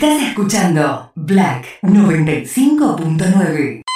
Estás escuchando Black 95.9.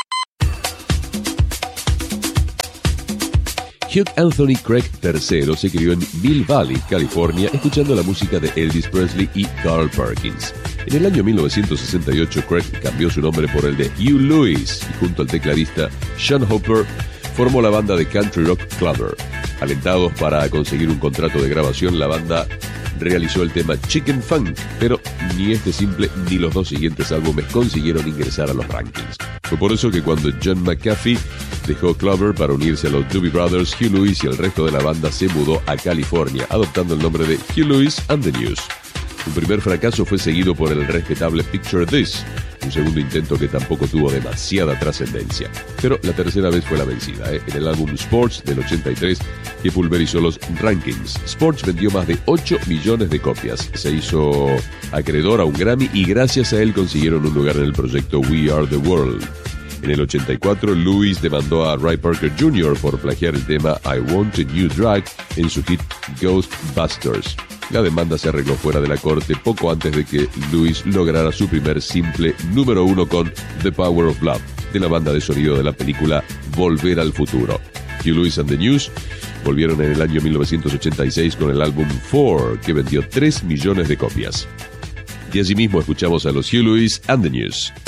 Hugh Anthony Craig III se crió en Mill Valley, California, escuchando la música de Elvis Presley y Carl Perkins. En el año 1968, Craig cambió su nombre por el de Hugh Lewis y junto al tecladista Sean Hopper formó la banda de country rock Clover. Alentados para conseguir un contrato de grabación, la banda realizó el tema Chicken Funk, pero ni este simple ni los dos siguientes álbumes consiguieron ingresar a los rankings. Fue por eso que cuando John McAfee dejó Clover para unirse a los Doobie Brothers, Hugh Lewis y el resto de la banda se mudó a California, adoptando el nombre de Hugh Lewis and the News. Su primer fracaso fue seguido por el respetable Picture This, un segundo intento que tampoco tuvo demasiada trascendencia. Pero la tercera vez fue la vencida, En el álbum Sports del 83, que pulverizó los rankings. Sports vendió más de 8 millones de copias. Se hizo acreedor a un Grammy y gracias a él consiguieron un lugar en el proyecto We Are the World. En el 84, Lewis demandó a Ray Parker Jr. por plagiar el tema I Want a New Drag en su hit Ghostbusters. La demanda se arregló fuera de la corte poco antes de que Lewis lograra su primer simple número 1 con The Power of Love, de la banda de sonido de la película Volver al Futuro. Hugh Lewis and the News volvieron en el año 1986 con el álbum 4, que vendió 3 millones de copias. Y asimismo escuchamos a los Hugh Lewis and the News.